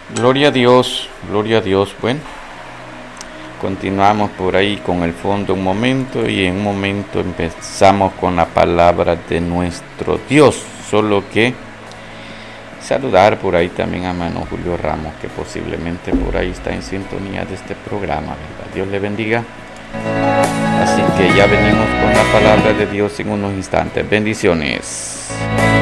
Gloria a Dios, gloria a Dios. Bueno, continuamos por ahí con el fondo un momento y en un momento empezamos con la palabra de nuestro Dios. Solo que saludar por ahí también a hermano Julio Ramos, que posiblemente por ahí está en sintonía de este programa, ¿verdad? Dios le bendiga. Así que ya venimos con la palabra de Dios en unos instantes. Bendiciones.